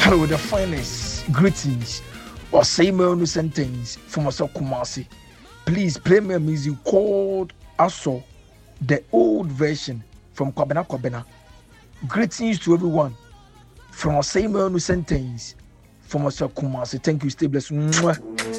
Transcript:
Hello, the finest greetings or say my new sentence from Oso Kumasi. Please play me a music called Aso, the old version from Kwabena Kwabena. Greetings to everyone from Oso my new sentence from Oso Kumasi. Thank you, stay blessed. Mwah.